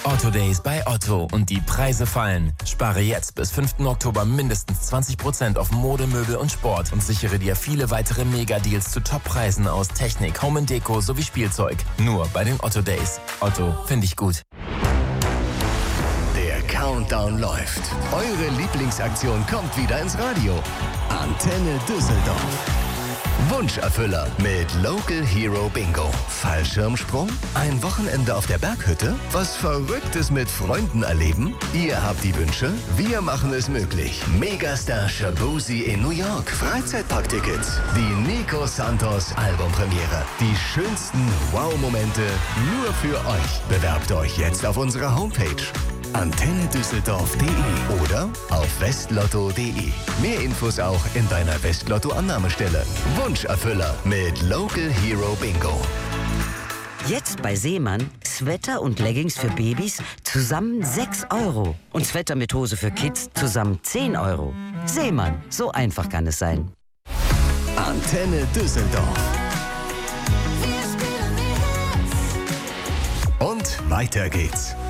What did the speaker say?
Otto Days bei Otto und die Preise fallen. Spare jetzt bis 5. Oktober mindestens 20% auf Mode, Möbel und Sport und sichere dir viele weitere Mega-Deals zu Top-Preisen aus Technik, Home & Deko sowie Spielzeug. Nur bei den Otto Days. Otto, finde ich gut. Der Countdown läuft. Eure Lieblingsaktion kommt wieder ins Radio. Antenne Düsseldorf. Wunscherfüller mit Local Hero Bingo. Fallschirmsprung? Ein Wochenende auf der Berghütte? Was Verrücktes mit Freunden erleben? Ihr habt die Wünsche, wir machen es möglich. Megastar Shabuzi in New York. Freizeitparktickets. Die Nico Santos Albumpremiere. Die schönsten Wow-Momente nur für euch. Bewerbt euch jetzt auf unserer Homepage antennedüsseldorf.de oder auf westlotto.de. Mehr Infos auch in deiner Westlotto-Annahmestelle. Wunscherfüller mit Local Hero Bingo. Jetzt bei Seemann Sweater und Leggings für Babys zusammen 6 € und Sweater mit Hose für Kids zusammen 10 €. Seemann, so einfach kann es sein. Antenne Düsseldorf. Und weiter geht's.